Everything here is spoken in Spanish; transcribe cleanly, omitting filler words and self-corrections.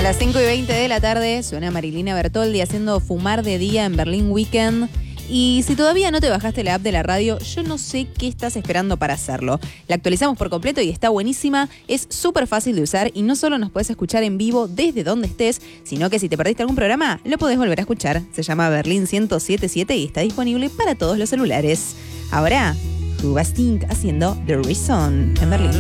las 5:20 de la tarde suena Marilina Bertoldi haciendo Fumar de Día en Berlín Weekend. Y si todavía no te bajaste la app de la radio, yo no sé qué estás esperando para hacerlo. La actualizamos por completo y está buenísima, es súper fácil de usar y no solo nos puedes escuchar en vivo desde donde estés, sino que si te perdiste algún programa, lo podés volver a escuchar. Se llama Berlín 107.7 y está disponible para todos los celulares. Ahora, Hubba Stink haciendo The Reason en Berlín.